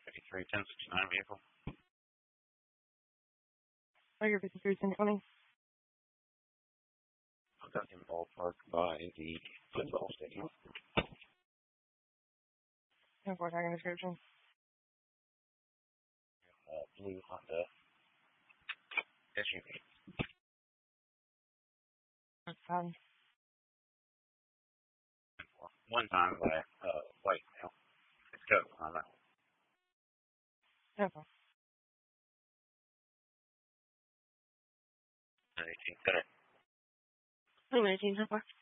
53 1069 vehicle. Tiger 53 1020. I've got him ballpark by the football stadium. And for tagging description. Blue Honda SUV. That's fine. One time by white now. It's go on that one. Okay. 18 today. 18 so far.